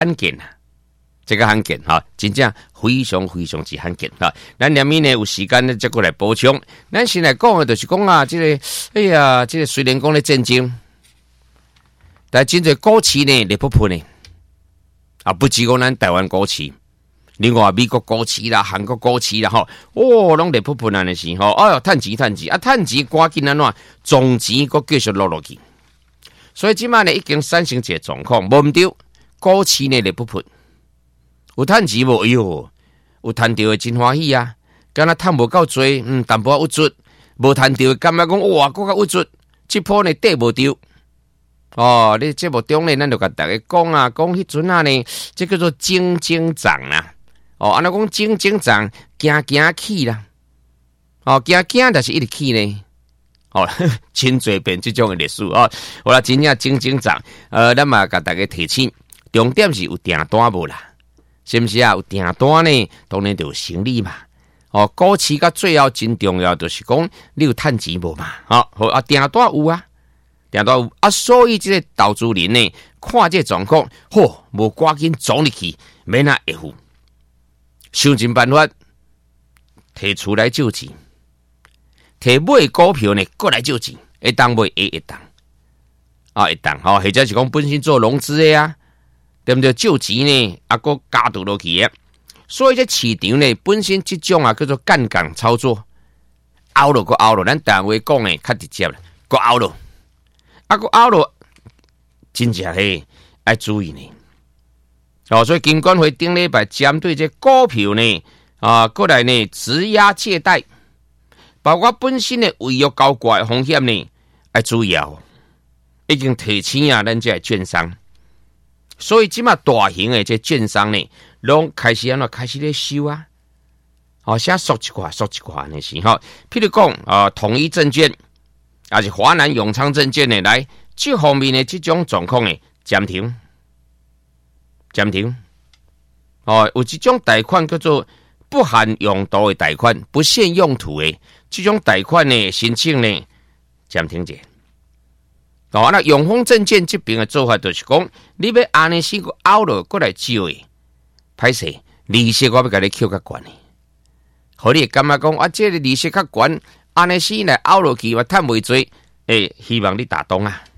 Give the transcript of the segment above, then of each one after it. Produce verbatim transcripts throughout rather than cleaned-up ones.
罕见啊，这个罕见哈，真正非常非常之罕见哈。咱下面呢有时间呢，再过来补充。咱先来讲的就是讲啊，这个哎呀，这个虽然讲咧战争，但真侪股市呢咧不喷呢，啊，不只讲咱台湾股市。另外美国股市啦、韩国股市啦，吼，哦，拢咧不喷安尼是吼，哎哟，趁钱趁钱啊，趁钱赶紧安怎，总钱佫继续落落去。所以即摆呢已经产生一个状况，无毋对，股市呢咧不喷，有趁钱无？哎哟，有趁到的真欢喜啊！敢若趁无够多，嗯，淡薄仔有足，无趁到的感觉讲哇，佫较有足，即波呢跌无着。哦，你节目中呢，咱就甲大家讲啊，讲迄阵啊呢，这叫做精精涨啦。哦，安尼讲精精涨，行行起啦。哦，行行就是一直起呢。哦，真侪遍这种的历史哦。我啦真正精精涨，呃，咱嘛甲大家提醒，重点是有订单无啦，是不是啊？有订单呢，当然就有生理嘛。哦，股市甲最后真重要就是讲你有趁钱无嘛？哦，好啊，订单有啊。订单有啊，所以这个投资人呢，看这状况，嚯，无赶紧撞入去，免啊会付，想尽办法摕出来救钱，摕买股票呢，过来救钱，一当买会一当，啊一当，吼、哦，或者是讲本身做融资的啊，对不对？救钱呢，啊个加度落去的，所以这市场呢，本身这种啊叫做杠杆操作，凹落个凹落，咱单位讲的较直接啦，个凹落。啊个凹落，真正嘿要注意呢。哦，所以金管会顶礼拜针对这股票呢，啊，过来呢质押借贷，包括本身的违约交挂的风险呢，要注意哦。已经提醒啊，咱这券商，所以即马大型的这券商呢，拢开始安怎开始咧收啊，哦，先缩一块，缩一块呢是吼。譬如讲啊，统一证券。也是华南永昌证券呢，来这方面的这种状况呢，暂停，暂停。哦，有这种贷款叫做不含用途的贷款，不限用途的这种贷款呢，申请呢暂停者。哦，那永丰证券这边的做法就是讲，你要安尼先个凹落过来借的，歹势利息我要甲你扣较悬的，互你感觉讲啊，这个利息较悬。安尼先来凹落去，我趁袂多，诶，希望你打动啊！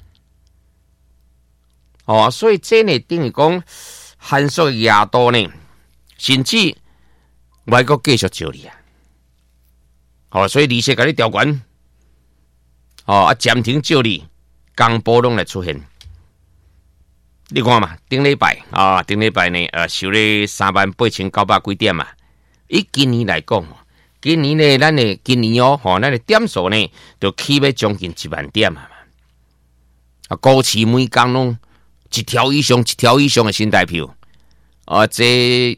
哦，所以这呢等于讲函数压多呢，甚至外国继续借你啊！哦，所以利息甲你调悬，哦啊暂停借你，公波动来出现。你看嘛，顶礼拜啊，顶礼拜呢，呃，收了三万八千九百几点嘛，以今年来讲。今年呢，咱的今年哦，吼，咱的点数呢，就起要将近一万点啊！啊，股市每天拢一条以上、一条以上的新台票，啊，这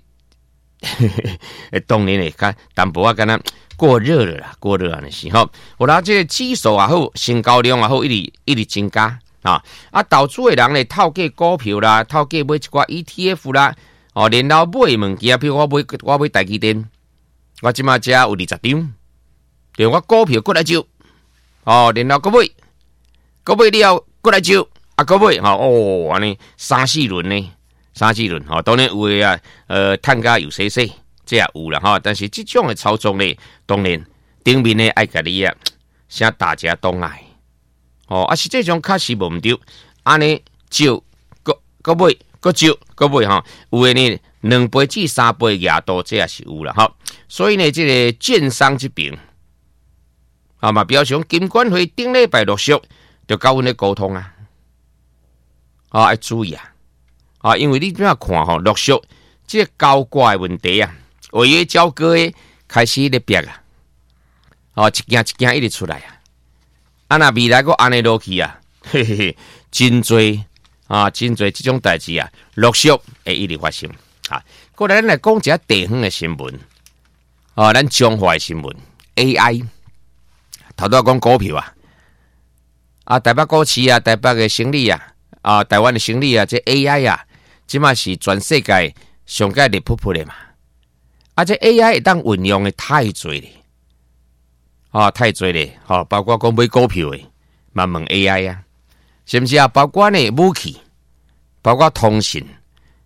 当然呢，看淡薄啊，敢若过热了啦，过热啊，那是吼。我拿这个指数也好，成交量也好，一直一直增加啊！啊，投资的人呢，透过股票啦，透过买一寡 E T F 啦，哦，然后买物件，譬如我买我买台积电。我即马只有二十张，对我股票过来招，哦，然后搁买，搁买了后过来招，啊，搁买，哦，安尼三四轮呢，三四轮，哦，当然有诶啊，呃，趁甲有些些，这也有啦，哈，但是这种的操作呢，当然顶面呢爱甲你啊，先大家懂来，哦，啊，实际上确实无毋对，安尼招，搁搁买，搁招，搁买，哈，有诶呢。两倍至三倍额度，这也是有啦哈。所以呢，这个券商这边，啊嘛，表示金管会顶礼拜陆续就跟阮咧沟通啊，啊要注意啊，啊，因为你怎样看吼，陆续这个交挂的问题啊，违约交割的开始咧变啊，哦，一件一件一直出来啊，啊那未来个安尼落去啊，嘿嘿嘿，真多啊，真多这种代志啊，陆续会一直发生。啊，过来咱来讲一下地方的新闻，啊，咱中华的新闻 ，A I， 头拄讲股票啊，啊，台北股市啊，台北的生理啊，啊，台湾的生理啊，这 A I 啊，即嘛是全世界上界热扑扑的嘛，啊，这 A I 当运用的太多了，啊，太多了，啊，包括讲买股票的，嘛问 A I 啊，是不是啊？包括呢武器，包括通信。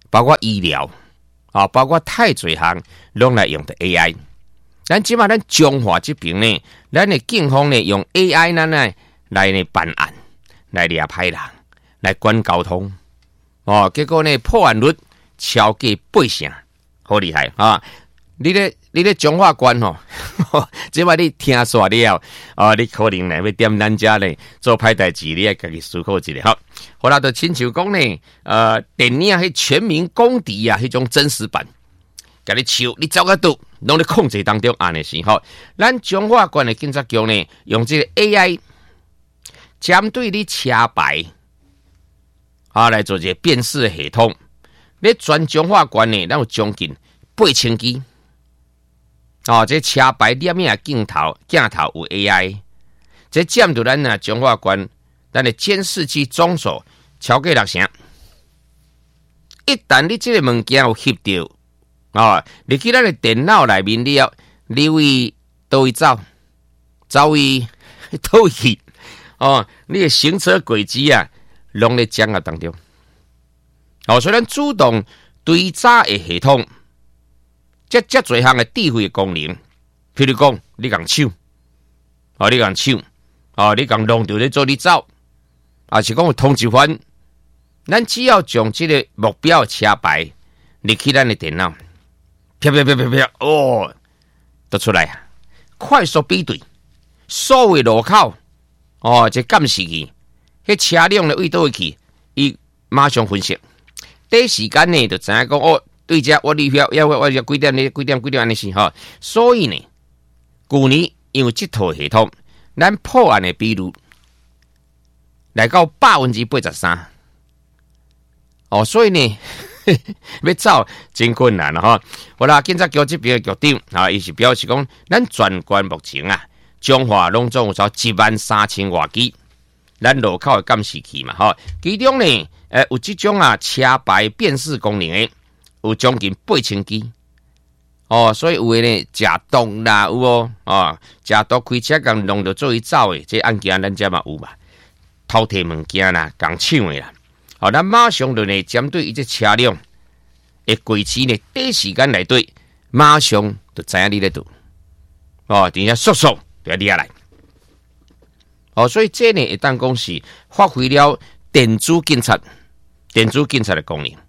包括医疗啊，包括太侪项，拢来用的 A I。咱即马咱中华这边呢，咱的警方呢用 A I 呢来来呢办案，来抓歹人，来管交通。哦，结果呢破案率超过八成，好厉害啊！你咧你咧中华关吼，即摆你听煞了啊，你可能呢要点咱家呢做歹代志，你要家己思考一下。好，好啦，就亲像讲呢，呃，电影迄全民公敌啊，迄种真实版。甲你笑，你走个度，拢咧控制当中安尼是吼。咱中华关的警察局呢，用这个 A I 针对你车牌啊来做一个辨识的系统。你全中华关呢，咱有将近八千支。哦，这车牌摄影镜头镜头有 A I， 这占到咱啊中华关咱的监视器总数超过六成。一旦你这个物件有翕到。哦，你去咱的电脑内面了，你为倒位走，走位倒位去，哦，你的行车轨迹啊，拢在掌握当中。哦，所以咱主动追查的系统，这这侪项的智慧的功能，譬如讲，你讲手，哦，你讲手，哦，你讲弄掉你做你走，啊，是讲有通缉犯，咱只要将这个目标车牌，你去咱的电脑。啪啪啪啪啪！哦，都出来啊！快速比对，所有路口哦，这监视器，迄车辆的位倒位去，伊马上分析。第一时间呢，就知影讲哦，对遮我里标要我要几点呢？几点几点安尼是吼。所以呢，去年因为这套系统，咱破案的比率来到百分之八十三。哦，所以呢。要走真困难了哈！好啦，警察局这边的局长啊，伊是表示讲，咱全关目前啊，中华拢总有超一万三千外支，咱路口的监视器嘛哈，其中呢，呃，有这种啊车牌辨识功能的，有将近八千支。哦，所以有的呢，食毒啦有哦，啊，食毒开车共弄到做伊走的，这案件咱遮嘛有嘛，偷摕物件啦，共抢的啦。好，咱马上就呢，针对伊只车辆的轨迹呢，第一时间来对，马上就知影你咧做，哦，等下速速就要抓来，哦，所以这呢一旦讲是发挥了电子警察、电子警察的功能，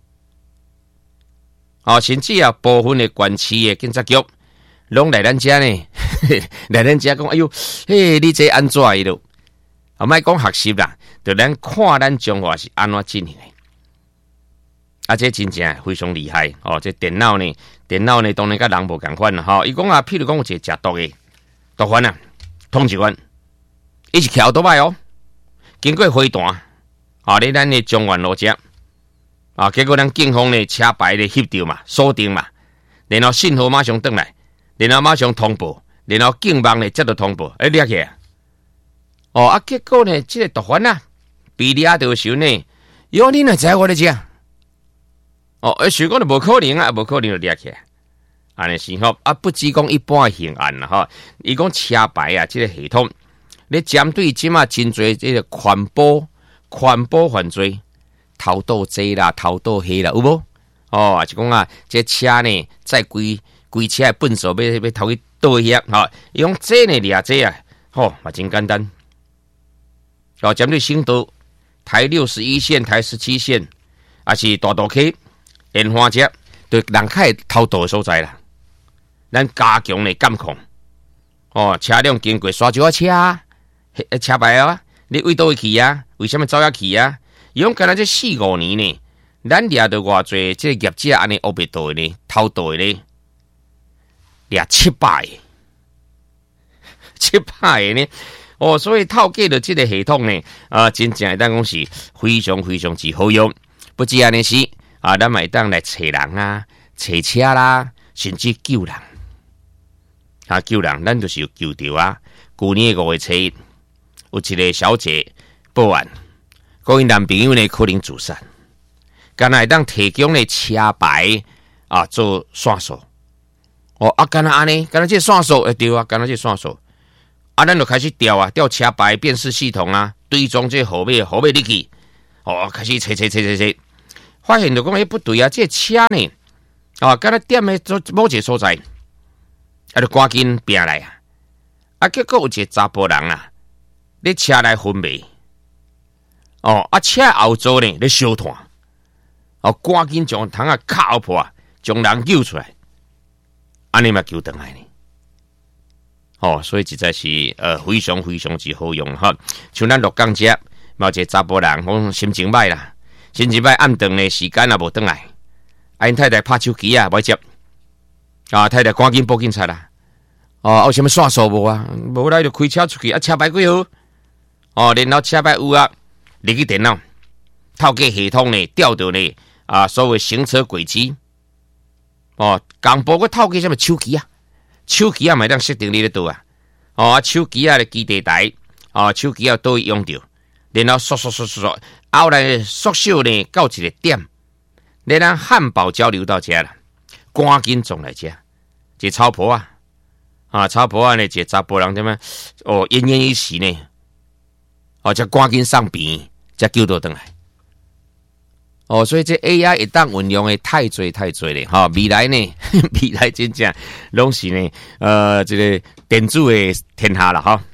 哦，甚至啊部分的县市的警察局，拢来咱遮呢，来咱遮讲，哎呦，嘿，你这安怎的咯？啊，莫讲学习啦。就咱看咱中华是安怎进行的，啊，这真正非常厉害哦！这电脑呢，电脑呢当然甲人无共款啦吼。伊讲啊，譬如讲有一个食毒的毒贩啊，通缉犯，伊是桥倒摆哦，经过回弹啊，咧咱的中原路遮啊，结果咱警方呢车牌咧翕到嘛，锁定嘛，然后信号马上转来，然后马上通报，然后警方呢接到通报，哎，掠起来哦啊，结果呢，这个毒贩啊。比抓到时呢，哟，你哪知我咧遮？哦，而想讲就无可能啊，无可能就抓起来。安尼是吼啊，不只讲一般刑案啦吼，伊讲车牌啊，这个系统，你针对即马真侪这个环保、环保犯罪，偷盗贼啦、偷盗黑啦，有无？哦，就讲啊，这车呢，在规规车的笨手要要偷去倒遐吼，伊讲这呢掠这啊，吼嘛真简单。哦，针对新都。台六十一线、台十七线，也是大道溪、莲花街，对人开偷渡的所在啦。咱加强的监控，哦，车辆经过刷少车啊，车牌啊，你为倒位去啊？为什么走遐去啊？伊讲干那这四五年呢，咱掠到偌济这个业者安尼乌白道的呢，偷渡的呢，掠七百个，七百个呢。哦，所以透过了这个系统呢，啊，真正当讲是非常非常之好用。不止安尼是啊，咱咪当来找人啊、找车啦，甚至救人。啊，救人，咱就是有救着啊。去年五月七日，有一个小姐报案，讲因男朋友呢可能自杀，干那当提供的车牌啊做线索。哦，啊，干那安尼，干那这线索会对啊，干那这线索。啊，咱就开始调啊，调车牌辨识系统啊，追踪这后尾后尾入去，哦，开始查查查查查， 发现就讲诶不对啊，这个车呢，啊，敢若点诶某一个所在，啊，就赶紧拼来啊，啊，结果有一个查甫人啊，咧车内昏迷，哦，啊，车后座呢咧烧炭，哦，赶紧将窗啊敲破，将人救出来，安尼嘛救倒来呢。哦，所以实在是呃非常非常之好用哈。像咱鹿港遮，某一个查甫人，讲心情歹啦，心情歹暗顿呢时间也无转来，啊因太太拍手机啊，袂接，啊太太赶紧报警察啦。哦，有啥物线索无啊？无来就开车出去，啊车牌几号？哦，然后车牌有啊，入去电脑，透过系统呢调到呢啊所谓行车轨迹。哦，公布个透过什么手机啊？手机啊，咪当设定你咧倒啊！哦，手机啊，咧基地台，哦，手机啊，倒去用着，然后缩缩缩缩缩，后来缩小呢到一个点，你咱汉堡交流到遮啦，赶紧送来遮，一个超婆啊，啊，超婆啊，呢，一个查甫人点么？哦，奄奄一息呢，哦，才赶紧上病，才救到倒来。哦，所以这 A I 一旦运用的太多太多了哈，未来呢，未来真正拢是呢，呃，这个电子的天下了哈。